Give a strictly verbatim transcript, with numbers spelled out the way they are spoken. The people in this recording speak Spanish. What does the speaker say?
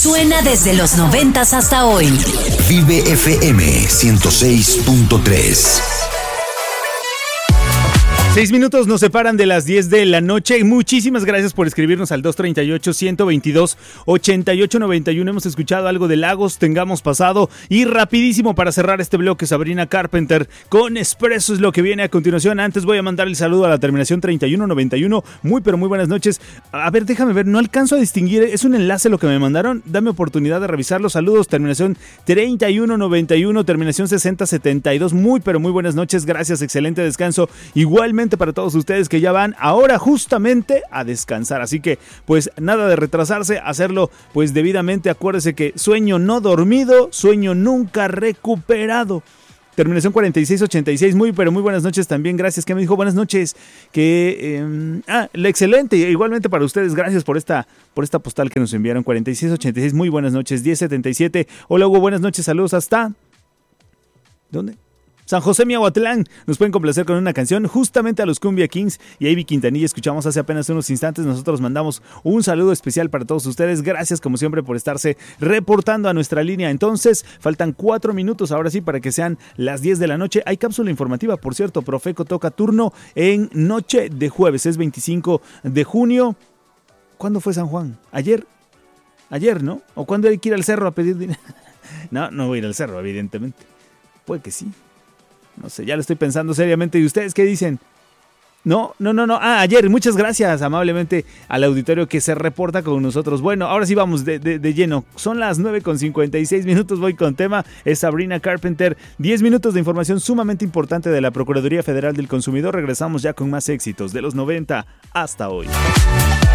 Suena desde los noventas hasta hoy. Vive F M ciento seis punto tres. Seis minutos nos separan de las diez de la noche. Muchísimas gracias por escribirnos al dos treinta y ocho, ciento veintidós, ochenta y ocho noventa y uno. Hemos escuchado algo de Lagos, Tengamos Pasado. Y rapidísimo para cerrar este bloque, Sabrina Carpenter con Espresso es lo que viene a continuación. Antes voy a mandar el saludo a la terminación treinta y uno noventa y uno. Muy pero muy buenas noches. A ver, déjame ver, no alcanzo a distinguir. Es un enlace lo que me mandaron. Dame oportunidad de revisarlo. Saludos, terminación treinta y uno noventa y uno, terminación sesenta setenta y dos. Muy pero muy buenas noches. Gracias, excelente descanso. Igualmente para todos ustedes que ya van ahora justamente a descansar, así que pues nada de retrasarse, hacerlo pues debidamente. Acuérdese que sueño no dormido, sueño nunca recuperado. Terminación cuarenta y seis ochenta y seis, muy pero muy buenas noches también, gracias. ¿Qué me dijo? Buenas noches. Que eh, ah, la excelente, igualmente para ustedes, gracias por esta por esta postal que nos enviaron. Cuarenta y seis ochenta y seis, muy buenas noches. Diez setenta y siete, hola Hugo, buenas noches, saludos hasta ¿dónde? San José Miahuatlán. Nos pueden complacer con una canción justamente a los Cumbia Kings y a Ivy Quintanilla. Escuchamos hace apenas unos instantes. Nosotros mandamos un saludo especial para todos ustedes. Gracias como siempre por estarse reportando a nuestra línea. Entonces, faltan cuatro minutos ahora sí para que sean las diez de la noche. Hay cápsula informativa, por cierto. Profeco toca turno en noche de jueves. Es veinticinco de junio. ¿Cuándo fue San Juan? ¿Ayer? Ayer, ¿no? ¿O cuándo hay que ir al cerro a pedir dinero? No, no voy a ir al cerro, evidentemente. Puede que sí. No sé, ya lo estoy pensando seriamente. ¿Y ustedes qué dicen? No, no, no, no. Ah, ayer. Muchas gracias amablemente al auditorio que se reporta con nosotros. Bueno, ahora sí vamos de, de, de lleno. Son las nueve con cincuenta y seis minutos. Voy con tema. Es Sabrina Carpenter. diez minutos de información sumamente importante de la Procuraduría Federal del Consumidor. Regresamos ya con más éxitos de los noventa hasta hoy.